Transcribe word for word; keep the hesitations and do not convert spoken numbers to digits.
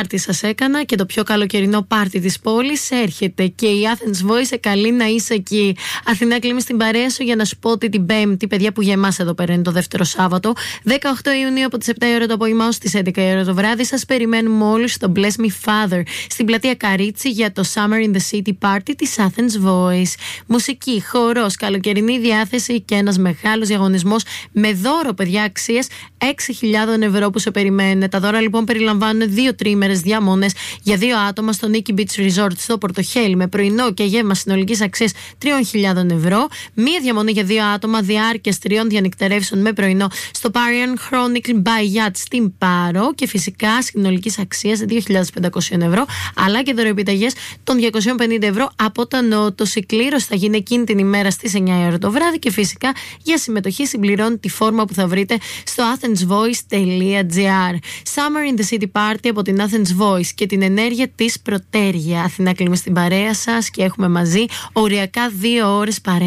πάρτι σας έκανα και το πιο καλοκαιρινό πάρτι της πόλης έρχεται και η Athens Voice σε καλεί να είσαι εκεί. Αθηνά, κλείνει στην παρέα σου για να σου πω ότι την Πέμπτη, παιδιά, που για εμάς εδώ πέρα είναι το δεύτερο Σάββατο, δεκαοκτώ Ιουνίου από τις επτά η ώρα το απόγευμα ως τις έντεκα η ώρα το βράδυ, σας περιμένουμε όλους στο Bless Me Father στην πλατεία Καρίτσι για το Summer in the City Party της Athens Voice. Μουσική, χορός, καλοκαιρινή διάθεση και ένας μεγάλος διαγωνισμός με δώρο, παιδιά, αξίας έξι χιλιάδες ευρώ που σε περιμένουν. Τα δώρα λοιπόν περιλαμβάνουν δύο τρίμερες διαμονές για δύο άτομα στο Nikki Beach Resort στο Πορτοχέλι με πρωινό και γεύμα συνολικής αξίας τριών χιλιάδων ευρώ. Μία διαμονή για δύο άτομα διάρκειας τριών διανυκτερεύσεων με πρωινό στο Parian Chronicle by Yacht στην Πάρο και φυσικά συνολικής αξίας δύο χιλιάδες πεντακόσια ευρώ, αλλά και δωροεπιταγές των διακόσια πενήντα ευρώ από τα Νότο. Η κλήρωση θα γίνει εκείνη την ημέρα στις εννιά η ώρα το βράδυ και φυσικά για συμμετοχή συμπληρώνει τη φόρμα που θα βρείτε στο athensvoice.gr. Summer in the City Party από την Athens Voice και την ενέργεια της Πρωτέργεια. Αθηνά, κλείνουμε στην παρέα σας και έχουμε μαζί οριακά δύο ώρες παρέα.